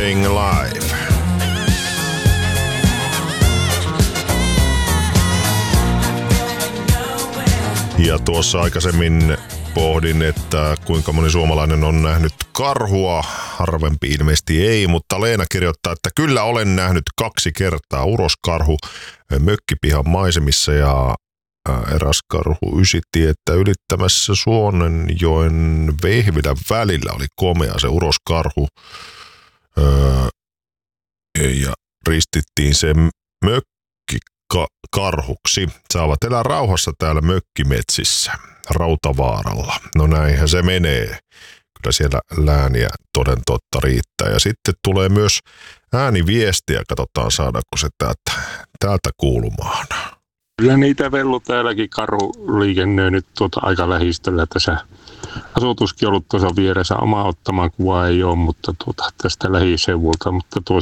Staying Alive. Ja tuossa aikaisemmin pohdin, että kuinka moni suomalainen on nähnyt karhua. Harvempi ilmeisesti ei, mutta Leena kirjoittaa, että kyllä olen nähnyt 2 kertaa uroskarhu mökkipihan maisemissa ja eräs karhu ysitti, että ylittämässä Suonenjoen Vehvilän välillä oli komea se uroskarhu ja ristittiin se mökkikarhuksi. Saavat elää rauhassa täällä mökkimetsissä Rautavaaralla. No näinhän se menee. Kyllä siellä lääniä toden totta riittää. Ja sitten tulee myös ääniviestiä. Katsotaan saadaanko se täältä kuulumaan. Kyllä niitä vellu täälläkin karhu liikennöi nyt aika lähistöllä. Tässä asutuskin ollut tuossa vieressä. Oma ottamaan kuva ei ole, mutta tästä lähiseuvulta. Mutta